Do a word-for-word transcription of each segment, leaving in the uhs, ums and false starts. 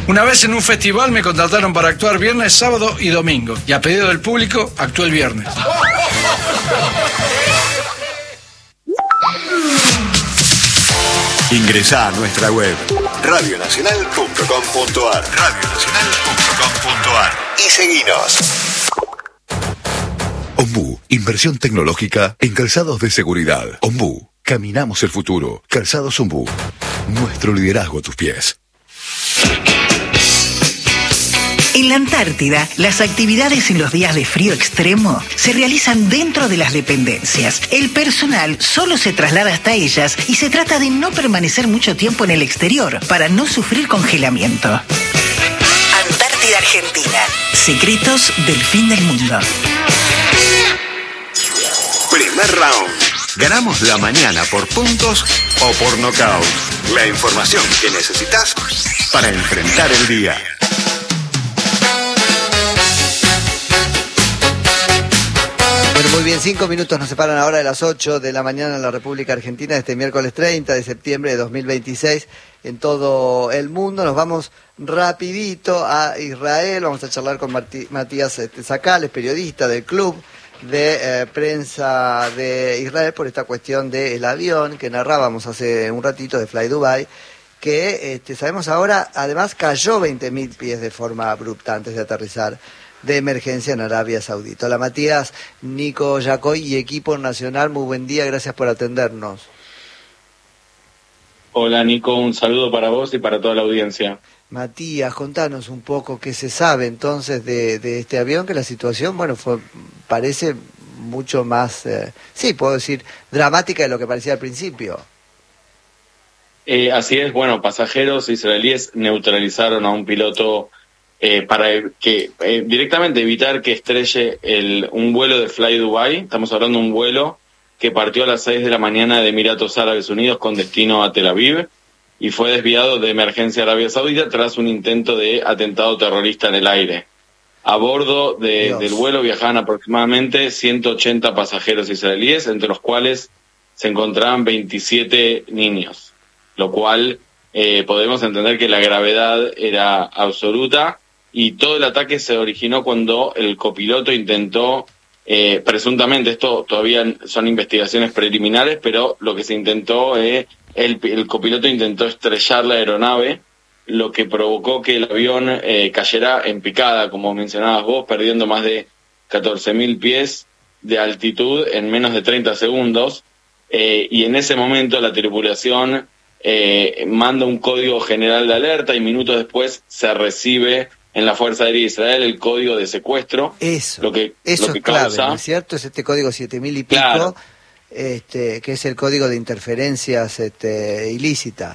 Una vez en un festival me contrataron para actuar viernes, sábado y domingo. Y a pedido del público, actué el viernes. Ingresá a nuestra web radio nacional punto com punto ar radio nacional punto com punto ar y seguinos. Ombú, inversión tecnológica en calzados de seguridad. Ombú, caminamos el futuro. Calzados Ombú, nuestro liderazgo a tus pies. En la Antártida, las actividades en los días de frío extremo se realizan dentro de las dependencias. El personal solo se traslada hasta ellas y se trata de no permanecer mucho tiempo en el exterior para no sufrir congelamiento. Antártida Argentina. Secretos del fin del mundo. Primer round. Ganamos la mañana por puntos o por nocaut. La información que necesitas para enfrentar el día. Bueno, muy bien, cinco minutos nos separan ahora de las ocho de la mañana en la República Argentina, este miércoles treinta de septiembre de dos mil veintiséis en todo el mundo. Nos vamos rapidito a Israel, vamos a charlar con Martí, Matías este, Zacales, periodista del club de eh, prensa de Israel, por esta cuestión del avión que narrábamos hace un ratito de Fly Dubai, que este, sabemos ahora, además cayó veinte mil pies de forma abrupta antes de aterrizar de emergencia en Arabia Saudita. Hola Matías, Nico Yacoy y equipo nacional, muy buen día, gracias por atendernos. Hola Nico, un saludo para vos y para toda la audiencia. Matías, contanos un poco qué se sabe entonces de, de este avión, que la situación, bueno, fue, parece mucho más, eh, sí, puedo decir, dramática de lo que parecía al principio. Eh, así es, bueno, pasajeros israelíes neutralizaron a un piloto Eh, para que eh, directamente evitar que estrelle el, un vuelo de Fly Dubai. Estamos hablando de un vuelo que partió a las seis de la mañana de Emiratos Árabes Unidos con destino a Tel Aviv y fue desviado de emergencia a Arabia Saudita tras un intento de atentado terrorista en el aire. A bordo de, del vuelo viajaban aproximadamente ciento ochenta pasajeros israelíes, entre los cuales se encontraban veintisiete niños, lo cual eh, podemos entender que la gravedad era absoluta. Y todo el ataque se originó cuando el copiloto intentó, eh, presuntamente, esto todavía son investigaciones preliminares, pero lo que se intentó, eh, el, el copiloto intentó estrellar la aeronave, lo que provocó que el avión eh, cayera en picada, como mencionabas vos, perdiendo más de catorce mil pies de altitud en menos de treinta segundos, eh, y en ese momento la tripulación eh, manda un código general de alerta y minutos después se recibe en la Fuerza Aérea de Israel el código de secuestro. Eso, lo que, eso lo que es clave, causa, ¿no es cierto? Es este código siete mil y pico, claro, este, que es el código de interferencias este, ilícita.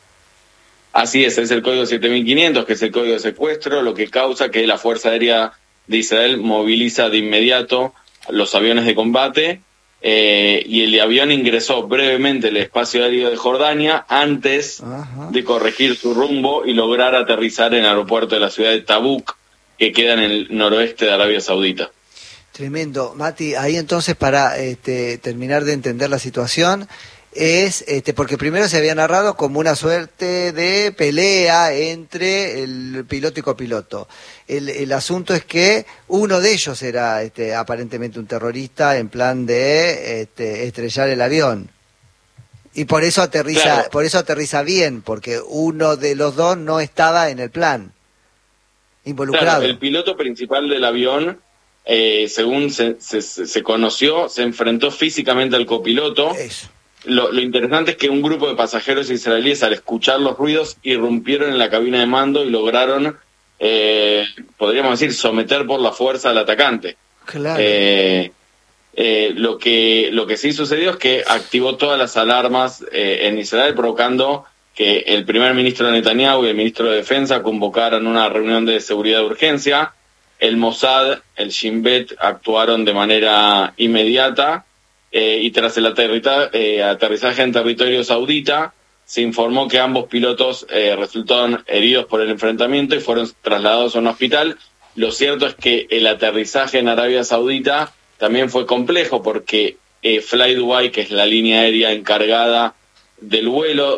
Así es, es el código siete mil quinientos, que es el código de secuestro, lo que causa que la Fuerza Aérea de Israel moviliza de inmediato los aviones de combate, eh, y el avión ingresó brevemente al espacio aéreo de Jordania antes Ajá. de corregir su rumbo y lograr aterrizar en el aeropuerto de la ciudad de Tabuk, que queda en el noroeste de Arabia Saudita. Tremendo. Mati, ahí entonces para este, terminar de entender la situación, es este, porque primero se había narrado como una suerte de pelea entre el piloto y copiloto. El, el asunto es que uno de ellos era este, aparentemente un terrorista en plan de este, estrellar el avión. Y por eso aterriza, claro. por eso aterriza bien, porque uno de los dos no estaba en el plan involucrado. Claro, el piloto principal del avión, eh, según se, se, se conoció, se enfrentó físicamente al copiloto. Eso. Lo, lo interesante es que un grupo de pasajeros israelíes, al escuchar los ruidos, irrumpieron en la cabina de mando y lograron, eh, podríamos decir, someter por la fuerza al atacante. Claro. Eh, eh, lo que lo que sí sucedió es que activó todas las alarmas eh, en Israel, provocando que el primer ministro Netanyahu y el ministro de Defensa convocaran una reunión de seguridad de urgencia. El Mossad, el Shin Bet actuaron de manera inmediata. Eh, y tras el aterriza, eh, aterrizaje en territorio saudita, se informó que ambos pilotos eh, resultaron heridos por el enfrentamiento y fueron trasladados a un hospital. Lo cierto es que el aterrizaje en Arabia Saudita también fue complejo porque eh, Fly Dubai, que es la línea aérea encargada del vuelo,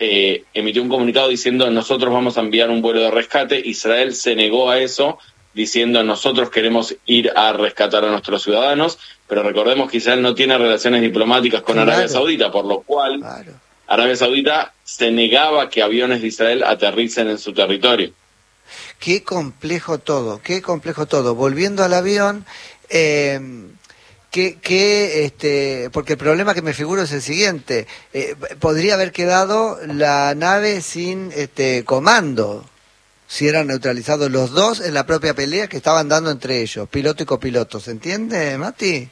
eh, emitió un comunicado diciendo nosotros vamos a enviar un vuelo de rescate. Israel se negó a eso, diciendo nosotros queremos ir a rescatar a nuestros ciudadanos, pero recordemos que Israel no tiene relaciones diplomáticas con Claro. Arabia Saudita, por lo cual Claro. Arabia Saudita se negaba que aviones de Israel aterricen en su territorio. Qué complejo todo, qué complejo todo. Volviendo al avión, eh, que, que, este, porque el problema que me figuro es el siguiente: eh, podría haber quedado la nave sin este comando, si eran neutralizados los dos en la propia pelea que estaban dando entre ellos, piloto y copiloto. ¿Se entiende, Mati?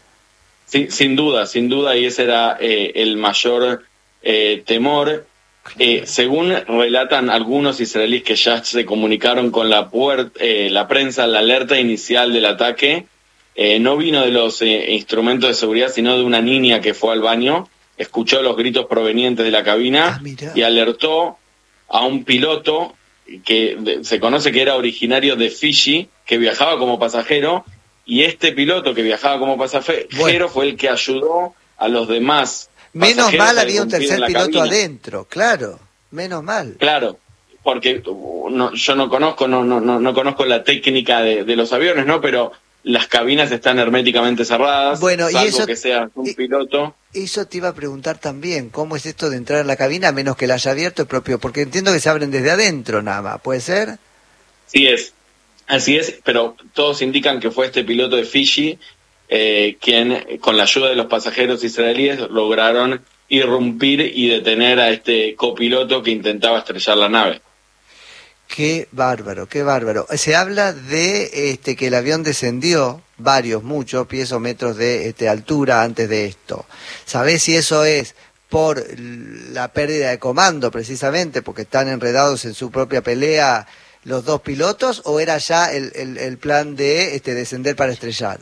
Sí, sin duda, sin duda, y ese era eh, el mayor eh, temor. Eh, según relatan algunos israelíes que ya se comunicaron con la, puer- eh, la prensa, la alerta inicial del ataque eh, no vino de los eh, instrumentos de seguridad, sino de una niña que fue al baño, escuchó los gritos provenientes de la cabina Ah, mirá. y alertó a un piloto que de- se conoce que era originario de Fiji, que viajaba como pasajero, y este piloto que viajaba como pasajero Bueno. fue el que ayudó a los demás. Menos pasajeros mal a había un irrumpir en tercer la piloto cabina. adentro, claro, menos mal. Claro, porque uh, no, yo no conozco, no, no, no, no conozco la técnica de, de los aviones, ¿no? Pero las cabinas están herméticamente cerradas, Bueno, y salvo eso- que sea un y- piloto. Eso te iba a preguntar también, ¿cómo es esto de entrar en la cabina a menos que la haya abierto el propio? Porque entiendo que se abren desde adentro nada más, ¿puede ser? Sí es, así es, pero todos indican que fue este piloto de Fiji eh, quien, con la ayuda de los pasajeros israelíes, lograron irrumpir y detener a este copiloto que intentaba estrellar la nave. Qué bárbaro, qué bárbaro. Se habla de este que el avión descendió varios, muchos pies o metros de este, altura antes de esto. ¿Sabés si eso es por la pérdida de comando precisamente, porque están enredados en su propia pelea los dos pilotos, o era ya el, el, el plan de este, descender para estrellar?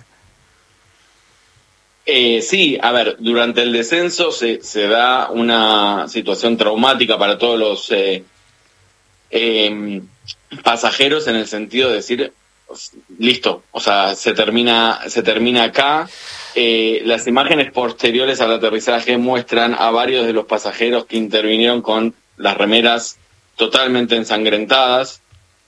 Eh, sí, a ver, durante el descenso se, se da una situación traumática para todos los eh, eh, pasajeros, en el sentido de decir, listo, o sea, se termina, se termina acá. Eh, las imágenes posteriores al aterrizaje muestran a varios de los pasajeros que intervinieron con las remeras totalmente ensangrentadas.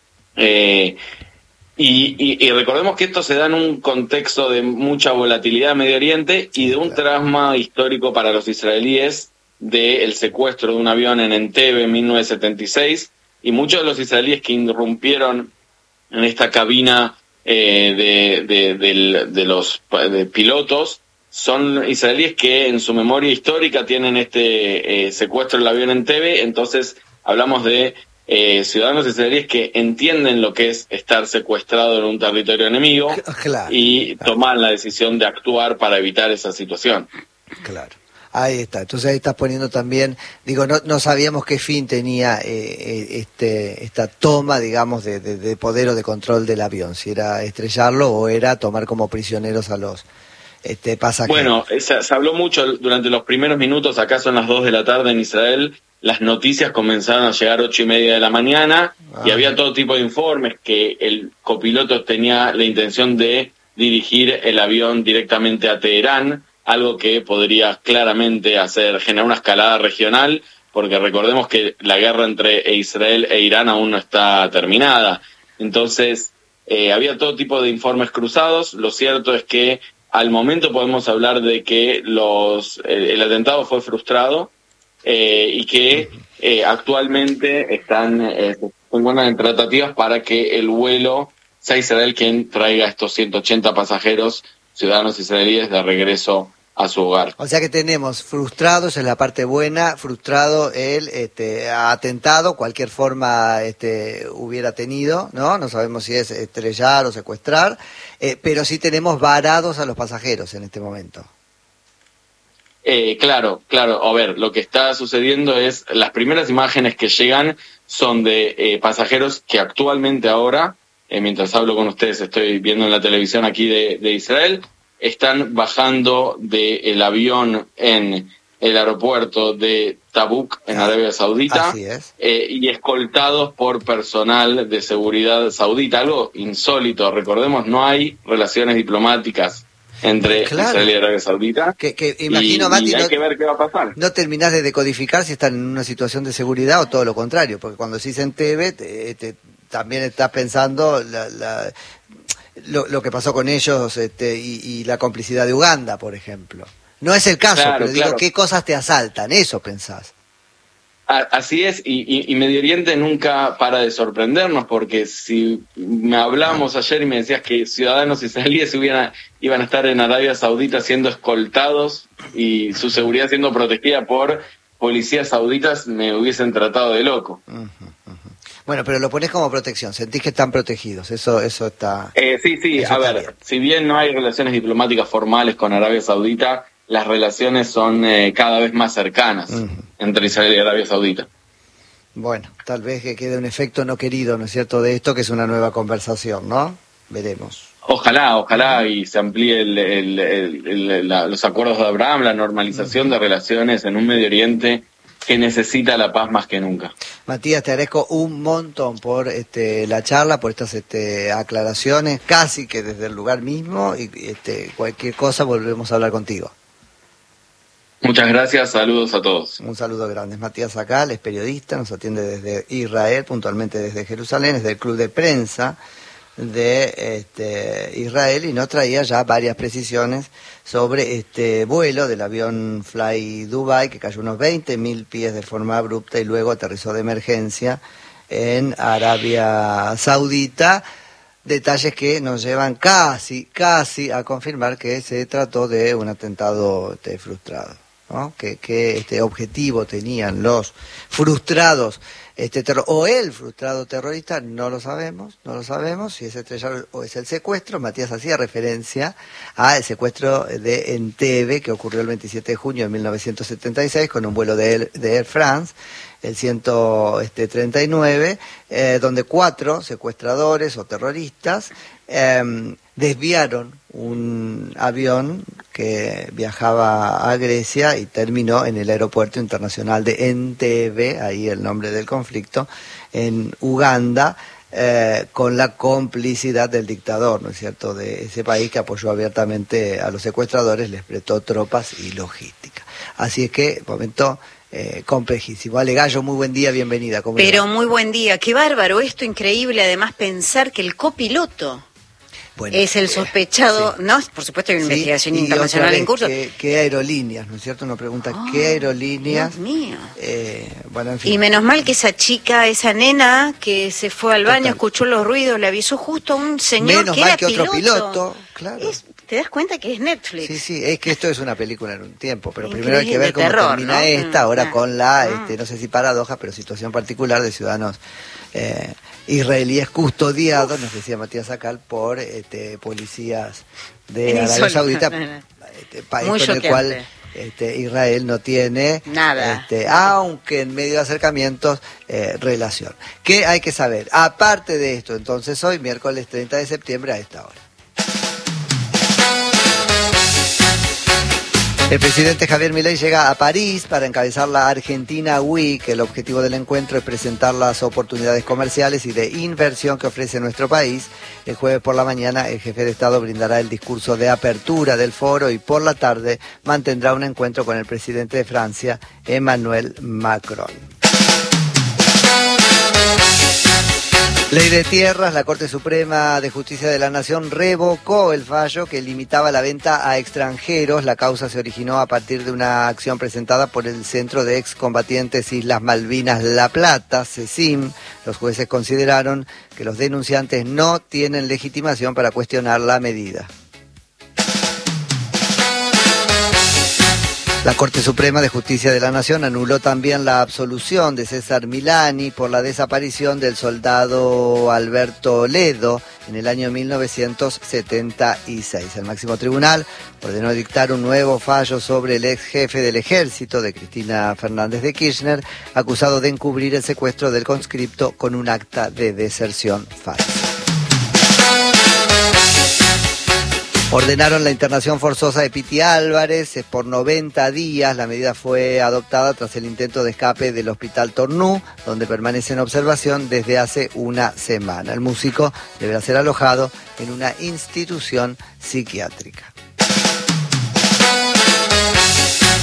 Eh, Y, y, y recordemos que esto se da en un contexto de mucha volatilidad en Medio Oriente y de un trauma histórico para los israelíes del secuestro de un avión en Entebbe en mil novecientos setenta y seis, y muchos de los israelíes que irrumpieron en esta cabina eh, de, de, de, de los de pilotos son israelíes que en su memoria histórica tienen este eh, secuestro del avión en Entebbe. Entonces hablamos de Eh, ciudadanos israelíes que entienden lo que es estar secuestrado en un territorio enemigo Claro, y claro. toman la decisión de actuar para evitar esa situación. Claro. Ahí está. Entonces ahí estás poniendo también, digo, no, no sabíamos qué fin tenía eh, este, esta toma, digamos, de, de, de poder o de control del avión, si era estrellarlo o era tomar como prisioneros a los este, pasajeros. Bueno, se, se habló mucho durante los primeros minutos, acá son las dos de la tarde en Israel, las noticias comenzaron a llegar ocho y media de la mañana Ah. y había todo tipo de informes que el copiloto tenía la intención de dirigir el avión directamente a Teherán, algo que podría claramente hacer, generar una escalada regional, porque recordemos que la guerra entre Israel e Irán aún no está terminada. Entonces, eh, había todo tipo de informes cruzados. Lo cierto es que al momento podemos hablar de que los eh, el atentado fue frustrado, eh, y que eh, actualmente están eh, se encuentran en tratativas para que el vuelo sea Israel quien traiga estos ciento ochenta pasajeros, ciudadanos israelíes, de regreso a su hogar. O sea que tenemos frustrados en la parte buena, frustrado el este, atentado, cualquier forma este, hubiera tenido, ¿no? No sabemos si es estrellar o secuestrar, eh, pero sí tenemos varados a los pasajeros en este momento. Eh, claro, claro. A ver, lo que está sucediendo es, las primeras imágenes que llegan son de eh, pasajeros que actualmente ahora, eh, mientras hablo con ustedes, estoy viendo en la televisión aquí de, de Israel, están bajando del avión en el aeropuerto de Tabuk, en Arabia Saudita, Así es. eh, y escoltados por personal de seguridad saudita, algo insólito. Recordemos, no hay relaciones diplomáticas entre claro. Israel y Arabia Saudita. Que, que imagino, y, Mati, y hay no, que ver qué va a pasar. No terminás de decodificar si están en una situación de seguridad o todo lo contrario, porque cuando decís Entebbe, te, te, también estás pensando la, la, lo, lo que pasó con ellos este, y, y la complicidad de Uganda, por ejemplo. No es el caso, claro, pero digo, claro. ¿qué cosas te asaltan? Eso pensás. Así es, y, y, y Medio Oriente nunca para de sorprendernos, porque si me hablamos ayer y me decías que ciudadanos israelíes iban a, iban a estar en Arabia Saudita siendo escoltados y su seguridad siendo protegida por policías sauditas, me hubiesen tratado de loco. Uh-huh, uh-huh. Bueno, pero lo pones como protección, sentís que están protegidos, eso eso está... Eh, sí, sí, a ver, bien. Si bien no hay relaciones diplomáticas formales con Arabia Saudita, las relaciones son eh, cada vez más cercanas uh-huh. entre Israel y Arabia Saudita. Bueno, tal vez que quede un efecto no querido, ¿no es cierto?, de esto, que es una nueva conversación, ¿no? Veremos. Ojalá, ojalá y se amplíe el, el, el, el, la, los acuerdos de Abraham, la normalización uh-huh. de relaciones en un Medio Oriente que necesita la paz más que nunca. Matías, te agradezco un montón por este, la charla, por estas este, aclaraciones, casi que desde el lugar mismo, y este, cualquier cosa volvemos a hablar contigo. Muchas gracias, saludos a todos. Un saludo grande. Matías Sacal es periodista, nos atiende desde Israel, puntualmente desde Jerusalén, es del Club de Prensa de este, Israel, y nos traía ya varias precisiones sobre este vuelo del avión Fly Dubai, que cayó unos veinte mil pies de forma abrupta y luego aterrizó de emergencia en Arabia Saudita. Detalles que nos llevan casi, casi a confirmar que se trató de un atentado este, frustrado, ¿no? Que, que este objetivo tenían los frustrados este terror, o el frustrado terrorista, no lo sabemos, no lo sabemos si es estrellar o es el secuestro. Matías hacía referencia al secuestro de Entebbe, que ocurrió el veintisiete de junio de mil novecientos setenta y seis con un vuelo de Air, de Air France, el ciento treinta y nueve, eh, donde cuatro secuestradores o terroristas eh, desviaron un avión que viajaba a Grecia y terminó en el aeropuerto internacional de Entebbe, ahí el nombre del conflicto, en Uganda, eh, con la complicidad del dictador, ¿no es cierto?, de ese país, que apoyó abiertamente a los secuestradores, les prestó tropas y logística. Así es que, momento eh, complejísimo. Ale Gallo, muy buen día, bienvenida. ¿Cómo Pero muy buen día, qué bárbaro esto, increíble, además pensar que el copiloto Bueno, es el sospechado, sí. ¿no? Por supuesto hay una sí, investigación internacional en curso. ¿Qué, ¿Qué aerolíneas, no es cierto? Uno pregunta, oh, ¿qué aerolíneas? Dios mío. Eh, bueno, en fin. Y menos mal que esa chica, esa nena que se fue al baño, Total. escuchó los ruidos, le avisó justo a un señor menos que mal era que piloto. otro piloto, claro. Es, ¿te das cuenta que es Netflix? Sí, sí, es que esto es una película en un tiempo, pero Increíble, primero hay que ver cómo terror, termina ¿no? esta, ahora mm, con la, mm. este, no sé si paradoja, pero situación particular de ciudadanos eh, israelíes custodiados, nos decía Matías Sacal, por este, policías de Arabia Saudita, este, país Muy con choqueante. el cual este, Israel no tiene nada, este, aunque en medio de acercamientos, eh, relación. ¿Qué hay que saber? Aparte de esto, entonces hoy, miércoles treinta de septiembre, a esta hora. El presidente Javier Milei llega a París para encabezar la Argentina Week. El objetivo del encuentro es presentar las oportunidades comerciales y de inversión que ofrece nuestro país. El jueves por la mañana el jefe de Estado brindará el discurso de apertura del foro y por la tarde mantendrá un encuentro con el presidente de Francia, Emmanuel Macron. Ley de tierras, la Corte Suprema de Justicia de la Nación revocó el fallo que limitaba la venta a extranjeros. La causa se originó a partir de una acción presentada por el Centro de Excombatientes Islas Malvinas La Plata, CECIM. Los jueces consideraron que los denunciantes no tienen legitimación para cuestionar la medida. La Corte Suprema de Justicia de la Nación anuló también la absolución de César Milani por la desaparición del soldado Alberto Ledo en el año mil novecientos setenta y seis. El máximo tribunal ordenó dictar un nuevo fallo sobre el ex jefe del ejército de Cristina Fernández de Kirchner, acusado de encubrir el secuestro del conscripto con un acta de deserción falsa. Ordenaron la internación forzosa de Piti Álvarez por noventa días. La medida fue adoptada tras el intento de escape del Hospital Tornú, donde permanece en observación desde hace una semana. El músico deberá ser alojado en una institución psiquiátrica.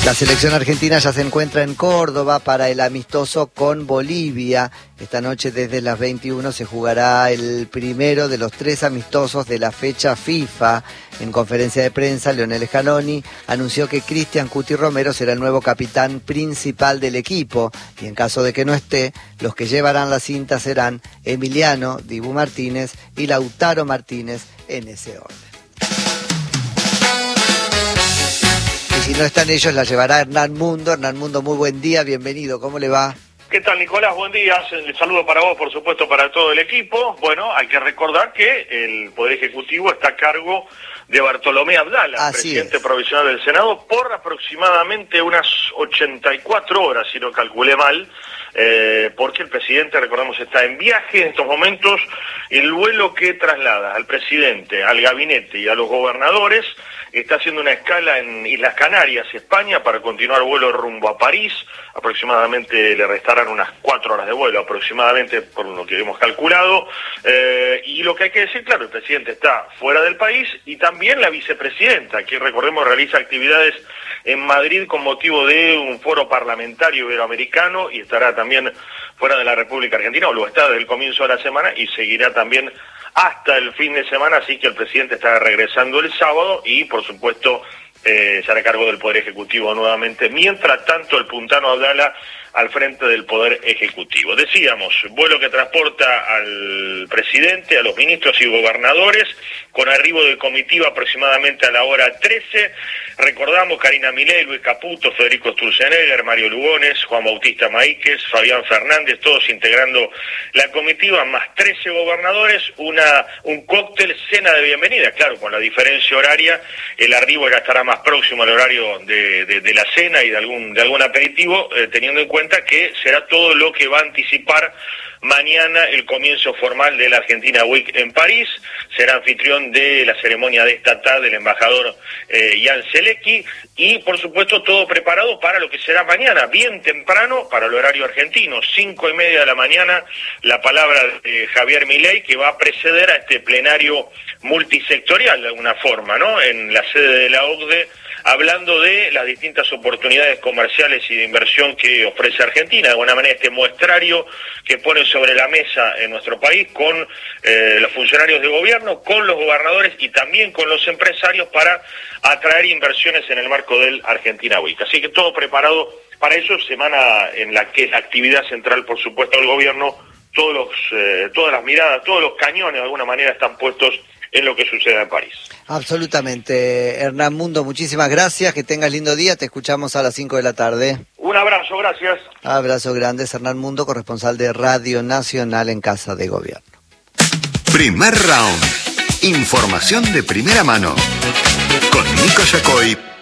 La selección argentina ya se encuentra en Córdoba para el amistoso con Bolivia. Esta noche desde las veintiuna se jugará el primero de los tres amistosos de la fecha FIFA. En conferencia de prensa, Leonel Scaloni anunció que Cristian Cuti Romero será el nuevo capitán principal del equipo y en caso de que no esté, los que llevarán la cinta serán Emiliano Dibu Martínez y Lautaro Martínez en ese orden. Si no están ellos, la llevará Hernán Mundo. Hernán Mundo, muy buen día, bienvenido, ¿cómo le va? ¿Qué tal, Nicolás? Buen día, el saludo para vos, por supuesto, para todo el equipo. Bueno, hay que recordar que el Poder Ejecutivo está a cargo de Bartolomé Abdala, Así presidente es. provisional del Senado, por aproximadamente unas ochenta y cuatro horas, si no calculé mal, eh, porque el presidente, recordamos, está en viaje en estos momentos. El vuelo que traslada al presidente, al gabinete y a los gobernadores está haciendo una escala en Islas Canarias, España, para continuar vuelo rumbo a París. Aproximadamente le restarán unas cuatro horas de vuelo, aproximadamente, por lo que hemos calculado. Eh, y lo que hay que decir, claro, el presidente está fuera del país y también la vicepresidenta, que recordemos realiza actividades en Madrid con motivo de un foro parlamentario iberoamericano y estará también fuera de la República Argentina, o lo está desde el comienzo de la semana y seguirá también hasta el fin de semana, así que el presidente está regresando el sábado y, por supuesto, eh, se hará cargo del Poder Ejecutivo nuevamente. Mientras tanto, el puntano Abdala al frente del Poder Ejecutivo. Decíamos, vuelo que transporta al presidente, a los ministros y gobernadores, con arribo de comitiva aproximadamente a la hora trece. Recordamos, Karina Milei, Luis Caputo, Federico Sturzenegger, Mario Lugones, Juan Bautista Maíquez, Fabián Fernández, todos integrando la comitiva, más trece gobernadores, una un cóctel, cena de bienvenida. Claro, con la diferencia horaria, el arribo ya estará más próximo al horario de, de, de la cena y de algún, de algún aperitivo, eh, teniendo en cuenta que será todo lo que va a anticipar mañana el comienzo formal de la Argentina Week en París. Será anfitrión de la ceremonia de estatal del embajador eh, Jan Zelecki y, por supuesto, todo preparado para lo que será mañana, bien temprano, para el horario argentino, cinco y media de la mañana, la palabra de Javier Milei, que va a preceder a este plenario multisectorial, de alguna forma, ¿no?, en la sede de la O C D E, hablando de las distintas oportunidades comerciales y de inversión que ofrece Argentina. De alguna manera, este muestrario que pone sobre la mesa en nuestro país con eh, los funcionarios de gobierno, con los gobernadores y también con los empresarios para atraer inversiones en el marco del Argentina Week. Así que todo preparado para eso, semana en la que la actividad central, por supuesto, del gobierno, todos los, eh, todas las miradas, todos los cañones de alguna manera están puestos en lo que suceda en París. Absolutamente. Hernán Mundo, muchísimas gracias, que tengas lindo día, te escuchamos a las cinco de la tarde. Un abrazo, gracias. Abrazo grande, Hernán Mundo, corresponsal de Radio Nacional en Casa de Gobierno. Primer round. Información de primera mano. Con Nico Yacoy.